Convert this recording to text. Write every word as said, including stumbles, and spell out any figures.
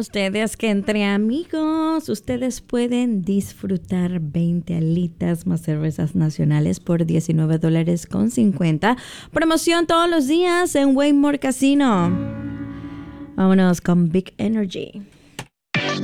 ustedes que entre amigos ustedes pueden disfrutar veinte alitas más cervezas nacionales por diecinueve dólares con cincuenta. Promoción todos los días en Waymore Casino. Vámonos con Big Energy.